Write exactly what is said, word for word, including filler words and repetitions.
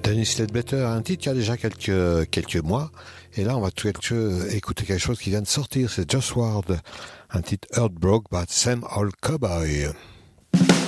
Dennis Ledbetter a un titre qui a déjà quelques, quelques mois. Et là, on va tout écouter quelque chose qui vient de sortir. C'est Joss Ward, un titre Heartbroken by Same Old Cowboy.